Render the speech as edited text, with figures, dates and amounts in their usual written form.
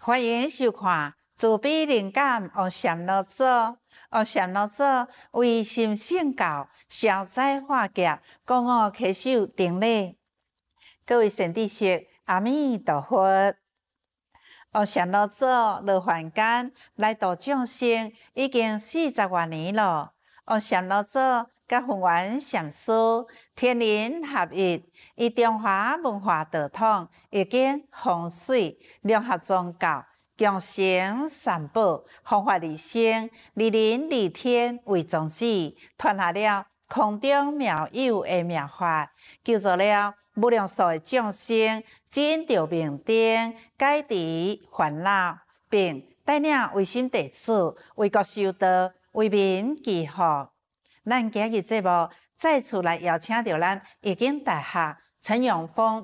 欢迎收看自比灵感学禅老祖。学禅老祖为心性教消灾化劫，讲我摕手顶礼。各位善知识，阿弥陀佛。学禅老祖落凡间来度众生，已经40多年了。学禅老祖甲弘源禅师天人合一，以中华文化道统，已经风水融合宗教，共生三宝，弘法利生，利人利天为宗旨，传下了空中妙有的妙法，救助了无量数的众生，证得明灯，解除烦恼，并带领唯心弟子为国修道，为民祈福。咱今日节目再次来邀请到咱易经大学陈永峰